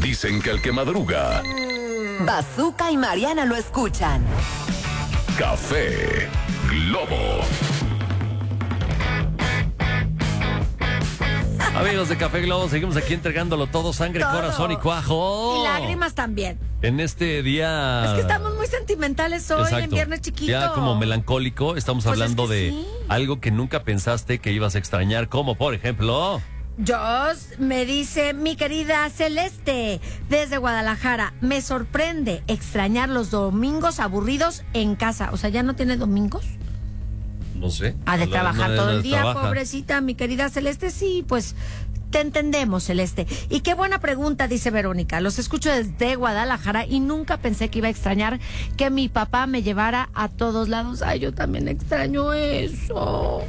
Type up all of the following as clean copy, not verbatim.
Dicen que el que madruga, Bazooka y Mariana lo escuchan. Café Globo. Amigos de Café Globo, seguimos aquí entregándolo todo, sangre, Todo. corazón y cuajo. Y lágrimas también. En este día... Es que estamos muy sentimentales hoy, Exacto, en Viernes Chiquito. ya como melancólico, estamos Pues hablando es que de sí. algo que nunca pensaste que ibas a extrañar, como por ejemplo... Joss me dice, mi querida Celeste, desde Guadalajara, me sorprende extrañar los domingos aburridos en casa. O sea, ¿ya no tiene domingos? No sé. Ha de trabajar todo el día, trabaja. pobrecita, mi querida Celeste. Sí, pues te entendemos, Celeste. Y qué buena pregunta, dice Verónica. Los escucho desde Guadalajara y nunca pensé que iba a extrañar que mi papá me llevara a todos lados. Ay, yo también extraño eso.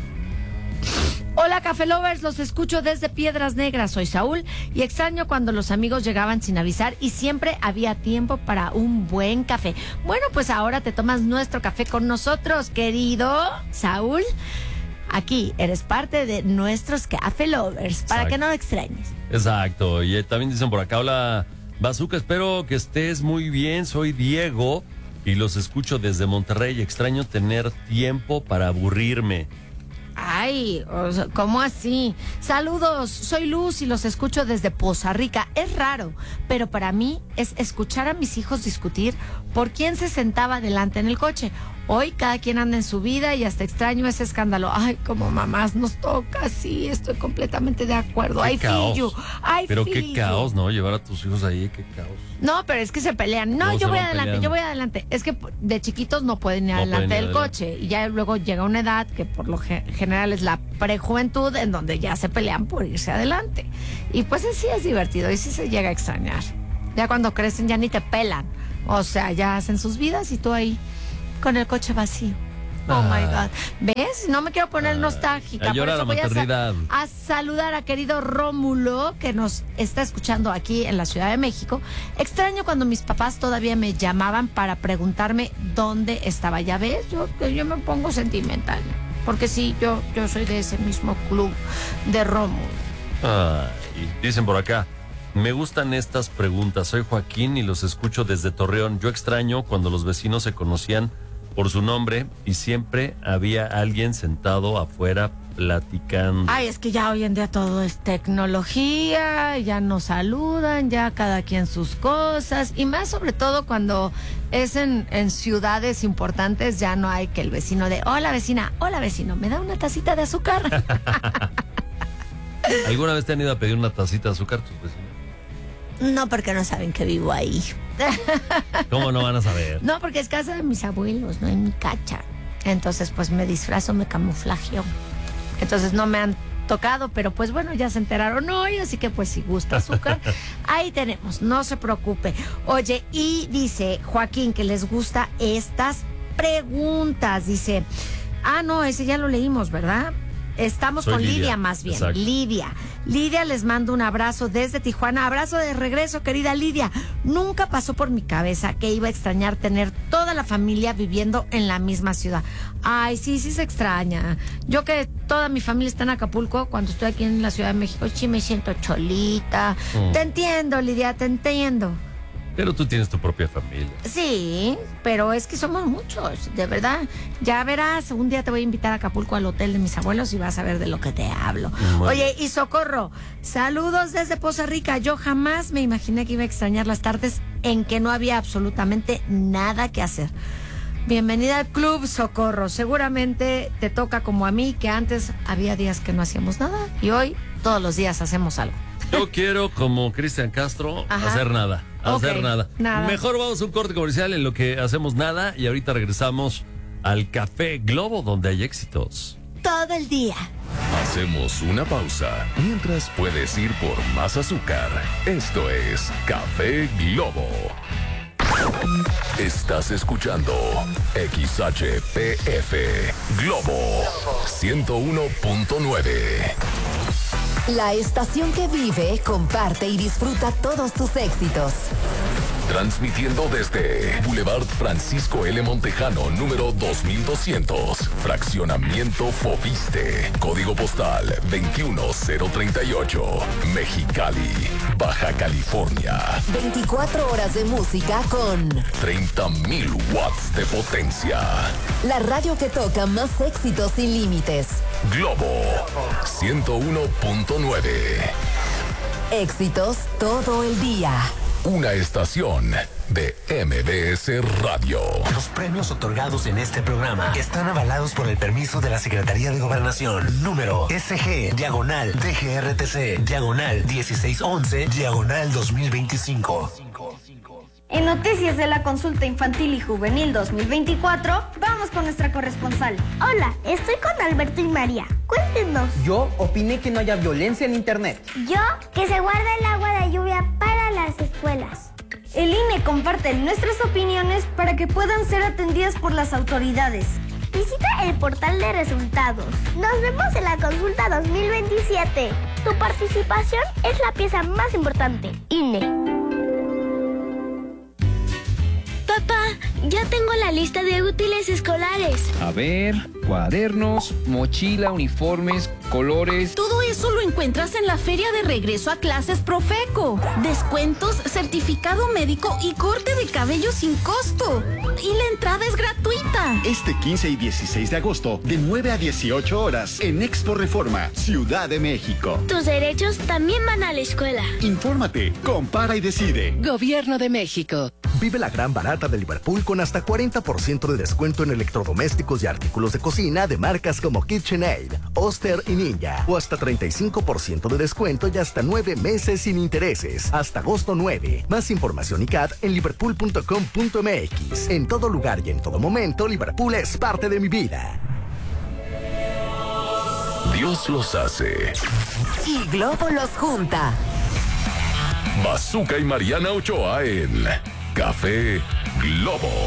Hola, Café Lovers, los escucho desde Piedras Negras. Soy Saúl y extraño cuando los amigos llegaban sin avisar y siempre había tiempo para un buen café. Bueno, pues ahora te tomas nuestro café con nosotros, querido Saúl. Aquí eres parte de nuestros Café Lovers, para Exacto. que no lo extrañes. Exacto, y también dicen por acá, hola Bazooka, espero que estés muy bien, soy Diego y los escucho desde Monterrey, extraño tener tiempo para aburrirme. Ay, o sea, ¿cómo así? Saludos, soy Luz y los escucho desde Poza Rica. Es raro, pero para mí es escuchar a mis hijos discutir por quién se sentaba delante en el coche. Hoy cada quien anda en su vida y hasta extraño ese escándalo. Ay, como mamás nos toca, sí, estoy completamente de acuerdo. Qué I feel caos. you. Pero qué caos, ¿no? Llevar a tus hijos ahí, qué caos. No, pero es que se pelean. No, No, yo se voy van adelante, peleando. yo voy adelante. Es que de chiquitos no pueden ir No adelante pueden ir del adelante. coche. Y ya luego llega una edad que por lo general es la prejuventud en donde ya se pelean por irse adelante. Y pues sí es divertido y sí se llega a extrañar. Ya cuando crecen ya ni te pelan. O sea, ya hacen sus vidas y tú ahí con el coche vacío. Oh my God. ¿Ves? No me quiero poner nostálgica. a llorar Por eso la voy maternidad. a saludar a querido Rómulo, que nos está escuchando aquí en la Ciudad de México. Extraño cuando mis papás todavía me llamaban para preguntarme dónde estaba. Ya ves, yo me pongo sentimental. Porque sí, yo soy de ese mismo club de Rómulo. Ay, dicen por acá, me gustan estas preguntas, soy Joaquín y los escucho desde Torreón. Yo extraño cuando los vecinos se conocían por su nombre y siempre había alguien sentado afuera platicando. Ay, es que ya hoy en día todo es tecnología, ya nos saludan, ya cada quien sus cosas, y más sobre todo cuando es en ciudades importantes, ya no hay que el vecino de, hola vecina, hola vecino, ¿me da una tacita de azúcar? ¿Alguna vez te han ido a pedir una tacita de azúcar tus vecinos? No, porque no saben que vivo ahí. ¿Cómo no van a saber? No, porque es casa de mis abuelos, no en mi cacha. Entonces, pues me disfrazo, me camuflagio. Entonces no me han tocado, pero pues bueno, ya se enteraron hoy, así que pues si gusta azúcar, ahí tenemos, no se preocupe. Oye, y dice Joaquín que les gusta estas preguntas, dice, no, ese ya lo leímos, ¿verdad? Estamos Soy con Lidia, Lidia más bien. exacto. Lidia, les mando un abrazo desde Tijuana. Abrazo de regreso, querida Lidia. Nunca pasó por mi cabeza que iba a extrañar tener toda la familia viviendo en la misma ciudad. Ay, sí se extraña. Yo que toda mi familia está en Acapulco, cuando estoy aquí en la Ciudad de México, sí me siento cholita. Te entiendo, Lidia, te entiendo. Pero tú tienes tu propia familia. Sí, pero es que somos muchos, de verdad. Ya verás, un día te voy a invitar a Acapulco al hotel de mis abuelos y vas a ver de lo que te hablo. Muy Oye, y Socorro, saludos desde Poza Rica. Yo jamás me imaginé que iba a extrañar las tardes en que no había absolutamente nada que hacer. Bienvenida al club, Socorro. Seguramente te toca como a mí, que antes había días que no hacíamos nada y hoy todos los días hacemos algo. Yo quiero, como Cristian Castro, Ajá. hacer nada. Hacer Ok, nada. nada. Mejor vamos a un corte comercial en lo que hacemos nada y ahorita regresamos al Café Globo, donde hay éxitos. Todo el día. Hacemos una pausa mientras puedes ir por más azúcar. Esto es Café Globo. Estás escuchando XHPF Globo 101.9. La estación que vive, comparte y disfruta todos tus éxitos. Transmitiendo desde Boulevard Francisco L. Montejano, número 2200. Fraccionamiento Fobiste. Código postal 21038. Mexicali, Baja California. 24 horas de música con 30,000 watts de potencia. la radio que toca más éxitos sin límites. Globo 101.9. Éxitos todo el día. Una estación de MBS Radio. Los premios otorgados en este programa están avalados por el permiso de la Secretaría de Gobernación. Número SG/DGRTC/1611/2025. En Noticias de la Consulta Infantil y Juvenil 2024, vamos con nuestra corresponsal. Hola, estoy con Alberto y María. Cuéntenos. Yo opiné que no haya violencia en internet. Yo, que se guarde el agua de lluvia para las escuelas. El INE comparte nuestras opiniones para que puedan ser atendidas por las autoridades. Visita el portal de resultados. Nos vemos en la consulta 2027. Tu participación es la pieza más importante. INE. Papá, ya tengo la lista de útiles escolares. A ver, cuadernos, mochila, uniformes, colores. Todo eso lo encuentras en la feria de regreso a clases Profeco. Descuentos, certificado médico y corte de cabello sin costo. Y la entrada es gratuita. Este 15 y 16 de agosto, de 9 a 18 horas, en Expo Reforma, Ciudad de México. Tus derechos también van a la escuela. Infórmate, compara y decide. Gobierno de México. Vive la gran barata de Liverpool con hasta 40% de descuento en electrodomésticos y artículos de cocina de marcas como KitchenAid, Oster y Ninja. O hasta 35% de descuento y hasta 9 meses sin intereses. Hasta agosto 9. Más información y CAD en liverpool.com.mx. En todo lugar y en todo momento, Liverpool es parte de mi vida. Dios los hace. Y Globo los junta. Bazooka y Mariana Ochoa en Café Globo.